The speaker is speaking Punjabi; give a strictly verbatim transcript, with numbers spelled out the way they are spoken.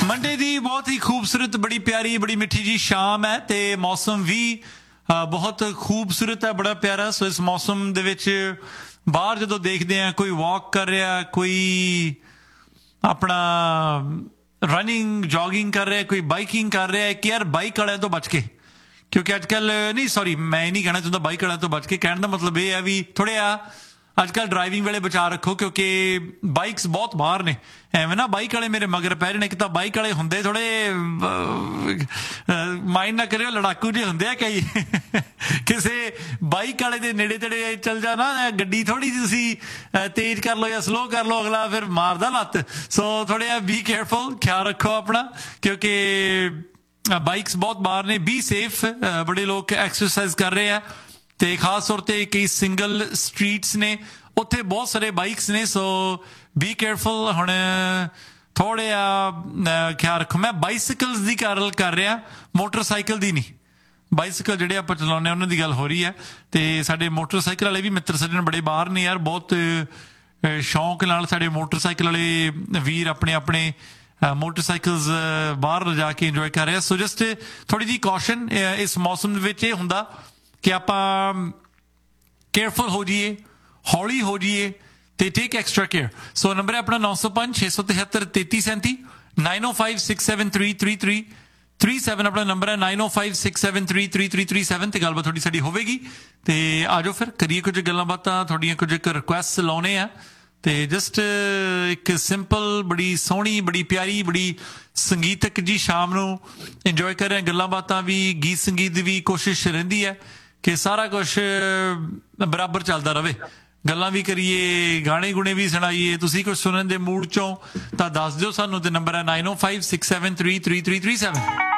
ਮੰਡੇ ਦੀ ਬਹੁਤ ਹੀ ਖੂਬਸੂਰਤ ਬੜੀ ਪਿਆਰੀ ਬੜੀ ਮਿੱਠੀ ਜੀ ਸ਼ਾਮ ਹੈ ਤੇ ਮੌਸਮ ਵੀ ਬਹੁਤ ਖੂਬਸੂਰਤ ਹੈ, ਬੜਾ ਪਿਆਰਾ। ਸੋ ਇਸ ਮੌਸਮ ਦੇ ਵਿੱਚ ਬਾਹਰ ਜਦੋਂ ਦੇਖਦੇ ਆ ਕੋਈ ਵਾਕ ਕਰ ਰਿਹਾ, ਕੋਈ ਆਪਣਾ ਰਨਿੰਗ ਜੋਗਿੰਗ ਕਰ ਰਿਹਾ, ਕੋਈ ਬਾਈਕਿੰਗ ਕਰ ਰਿਹਾ ਕਿ ਯਾਰ ਬਾਈਕ ਵਾਲਿਆਂ ਤੋਂ ਬਚ ਕੇ, ਕਿਉਂਕਿ ਅੱਜ ਕੱਲ ਨਹੀਂ ਸੌਰੀ ਮੈਂ ਇਹ ਨਹੀਂ ਕਹਿਣਾ ਚਾਹੁੰਦਾ ਬਾਈਕ ਵਾਲਿਆਂ ਤੋਂ ਬਚ ਕੇ, ਕਹਿਣ ਦਾ ਮਤਲਬ ਇਹ ਹੈ ਵੀ ਥੋੜ੍ਹੇ ਆ ਅੱਜ ਕੱਲ੍ਹ ਡਰਾਈਵਿੰਗ ਵੇਲੇ ਬਚਾ ਰੱਖੋ, ਕਿਉਂਕਿ ਬਾਈਕਸ ਬਹੁਤ ਬਾਹਰ ਨੇ। ਐਵੇਂ ਨਾ ਬਾਈਕ ਵਾਲੇ ਮੇਰੇ ਮਗਰ ਪੈ ਰਹੇ ਨੇ। ਇੱਕ ਤਾਂ ਬਾਈਕ ਵਾਲੇ ਹੁੰਦੇ ਥੋੜ੍ਹੇ ਮਾਈਂਡ ਨਾ ਕਰਿਓ, ਲੜਾਕੂ ਜਿਹੇ ਹੁੰਦੇ ਆ ਕਈ। ਕਿਸੇ ਬਾਈਕ ਵਾਲੇ ਦੇ ਨੇੜੇ ਤੇੜੇ ਚੱਲ ਜਾ ਨਾ, ਗੱਡੀ ਥੋੜ੍ਹੀ ਜਿਹੀ ਤੁਸੀਂ ਤੇਜ਼ ਕਰ ਲਓ ਜਾਂ ਸਲੋਅ ਕਰ ਲਓ, ਅਗਲਾ ਫਿਰ ਮਾਰਦਾ ਲੱਤ। ਸੋ ਥੋੜ੍ਹੇ ਆ ਬੀ ਕੇਅਰਫੁਲ, ਖਿਆਲ ਰੱਖੋ ਆਪਣਾ, ਕਿਉਂਕਿ ਬਾਈਕਸ ਬਹੁਤ ਬਾਹਰ ਨੇ। Be safe. ਬੜੇ ਲੋਕ ਐਕਸਰਸਾਈਜ਼ ਕਰ ਰਹੇ ਆ ਤੇ ਖਾਸ ਤੌਰ ਤੇ ਕਈ ਸਿੰਗਲ ਸਟਰੀਟਸ ਨੇ, ਉੱਥੇ ਬਹੁਤ ਸਾਰੇ ਬਾਈਕਸ ਨੇ। ਸੋ ਬੀ ਕੇਅਰਫੁਲ। ਹੁਣ ਥੋੜ੍ਹੇ ਆ ਖਿਆਲ ਰੱਖੋ। ਮੈਂ ਬਾਈਸਿਕਲਸ ਦੀ ਗੱਲ ਕਰ ਰਿਹਾ, ਮੋਟਰਸਾਈਕਲ ਦੀ ਨਹੀਂ। ਬਾਈਸਿਕਲ ਜਿਹੜੇ ਆਪਾਂ ਚਲਾਉਂਦੇ ਉਹਨਾਂ ਦੀ ਗੱਲ ਹੋ ਰਹੀ ਹੈ। ਤੇ ਸਾਡੇ ਮੋਟਰਸਾਈਕਲ ਵਾਲੇ ਵੀ ਮਿੱਤਰ ਸਾਡੇ ਬੜੇ ਬਾਹਰ ਨੇ ਯਾਰ, ਬਹੁਤ ਸ਼ੌਂਕ ਨਾਲ ਸਾਡੇ ਮੋਟਰਸਾਈਕਲ ਵਾਲੇ ਵੀਰ ਆਪਣੇ ਆਪਣੇ ਮੋਟਰਸਾਈਕਲਸ ਬਾਹਰ ਲਿਜਾ ਕੇ ਇੰਜੋਏ ਕਰ ਰਹੇ। ਸੋ ਜਸਟ ਥੋੜ੍ਹੀ ਜਿਹੀ ਕੌਸ਼ਨ ਇਸ ਮੌਸਮ ਦੇ ਵਿੱਚ ਇਹ ਹੁੰਦਾ ਕਿ ਆਪਾਂ ਕੇਅਰਫੁਲ ਹੋ ਜਾਈਏ, ਹੌਲੀ ਹੋ ਜਾਈਏ ਤੇ ਟੇਕ ਐਕਸਟਰਾ ਕੇਅਰ। ਸੋ ਨੰਬਰ ਹੈ ਆਪਣਾ ਨੌ ਸੌ ਪੰਜ ਛੇ ਸੌ ਤਿਹੱਤਰ ਤੇਤੀ ਸੈਂਤੀ, ਨਾਈਨ ਓ five six seven three three three three seven ਆਪਣਾ ਨੰਬਰ ਹੈ, ਨਾਈਨ ਓ five six seven three three three three seven. ਤੇ ਗੱਲਬਾਤ ਥੋੜੀ ਸਾਡੀ ਹੋਵੇਗੀ ਤੇ ਆ ਜਾਓ ਫਿਰ ਕਰੀਏ ਕੁਝ ਗੱਲਾਂ ਬਾਤਾਂ, ਤੁਹਾਡੀਆਂ ਕੁਝ ਰਿਕੁਐਸਟ ਲਾਉਣੇ ਆ ਤੇ ਜਸਟ ਇੱਕ ਸਿੰਪਲ ਬੜੀ ਸੋਹਣੀ ਬੜੀ ਪਿਆਰੀ ਬੜੀ ਸੰਗੀਤਕ ਜੀ ਸ਼ਾਮ ਨੂੰ ਇੰਜੋਏ ਕਰ ਰਹੇ। ਗੱਲਾਂ ਬਾਤਾਂ ਵੀ, ਗੀਤ ਸੰਗੀਤ ਦੀ ਵੀ ਕੋਸ਼ਿਸ਼ ਰਹਿੰਦੀ ਹੈ ਕਿ ਸਾਰਾ ਕੁਛ ਬਰਾਬਰ ਚੱਲਦਾ ਰਹੇ। ਗੱਲਾਂ ਵੀ ਕਰੀਏ, ਗਾਣੇ ਗੁਣੇ ਵੀ ਸੁਣਾਈਏ। ਤੁਸੀਂ ਕੁਛ ਸੁਣਨ ਦੇ ਮੂਡ ਚੋਂ ਤਾਂ ਦੱਸ ਦਿਓ ਸਾਨੂੰ ਤੇ ਨੰਬਰ ਹੈ ਨਾਈਨ ਓ five six seven three three three three seven.